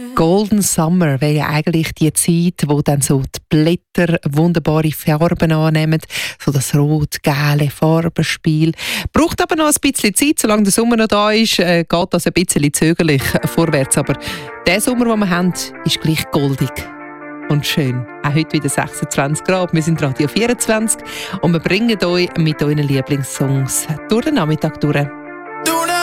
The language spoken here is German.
Golden Summer wäre ja eigentlich die Zeit, wo dann so die Blätter wunderbare Farben annehmen, so das rot-gelbe Farbenspiel. Braucht aber noch ein bisschen Zeit, solange der Sommer noch da ist, geht das ein bisschen zögerlich vorwärts. Aber der Sommer, den wir haben, ist gleich goldig und schön. Auch heute wieder 26 Grad. Wir sind Radio 24 und wir bringen euch mit euren Lieblingssongs durch den Nachmittag durch.